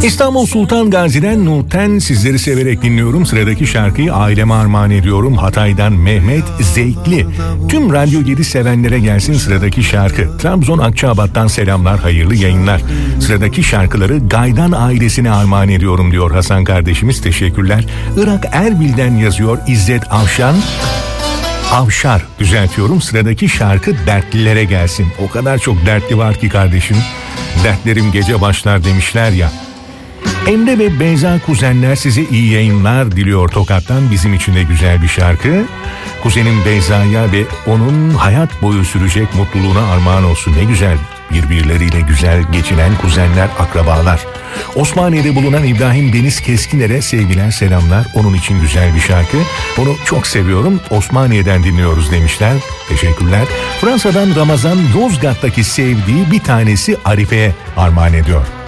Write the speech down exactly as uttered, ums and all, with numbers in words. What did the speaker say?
İstanbul Sultan Gazi'den Nurten sizleri severek dinliyorum. Sıradaki şarkıyı aileme armağan ediyorum. Hatay'dan Mehmet Zevkli. Tüm Radyo yedi sevenlere gelsin sıradaki şarkı. Trabzon Akçabat'tan selamlar, hayırlı yayınlar. Sıradaki şarkıları Gaydan ailesine armağan ediyorum diyor Hasan kardeşimiz. Teşekkürler. Irak Erbil'den yazıyor İzzet Avşan. Avşar düzeltiyorum. Sıradaki şarkı dertlilere gelsin. O kadar çok dertli var ki kardeşim. Dertlerim gece başlar demişler ya. Emre ve Beyza kuzenler size iyi yayınlar diliyor Tokat'tan. Bizim için de güzel bir şarkı. Kuzenim Beyza'ya ve onun hayat boyu sürecek mutluluğuna armağan olsun. Ne güzel, birbirleriyle güzel geçinen kuzenler, akrabalar. Osmaniye'de bulunan İbrahim Deniz Keskiner'e sevgiler, selamlar. Onun için güzel bir şarkı. Onu çok seviyorum. Osmaniye'den dinliyoruz demişler. Teşekkürler. Fransa'dan Ramazan Yozgat'taki sevdiği bir tanesi Arife'ye armağan ediyor.